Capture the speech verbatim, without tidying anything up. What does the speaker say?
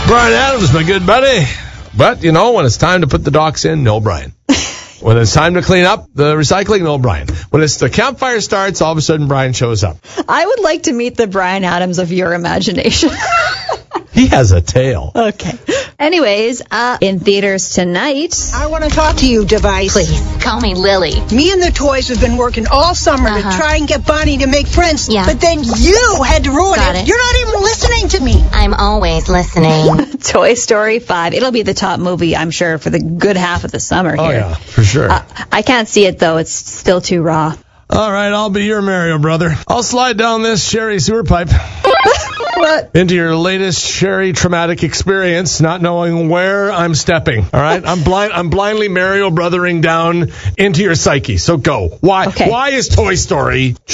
Brian Adams, my good buddy. But, you know, when it's time to put the docks in, no Brian. When it's time to clean up the recycling, no Brian. When it's the campfire starts, all of a sudden Brian shows up. I would like to meet the Brian Adams of your imagination. He has a tail. Okay. Anyways, uh, in theaters tonight. I want to talk to you, Device. Please, call me Lily. Me and the toys have been working all summer Uh-huh. to try and get Bonnie to make friends. Yeah. But then you had to ruin Got it. it. You're not even listening to me. I'm always listening. Toy Story five. It'll be the top movie, I'm sure, for the good half of the summer here. Oh, yeah, for sure. Uh, I can't see it, though. It's still too raw. All right, I'll be your Mario brother. I'll slide down this Sherry sewer pipe. What? Into your latest Sherry traumatic experience, not knowing where I'm stepping. All right, I'm blind. I'm blindly Mario brothering down into your psyche. So go. Why? Okay. Why is Toy Story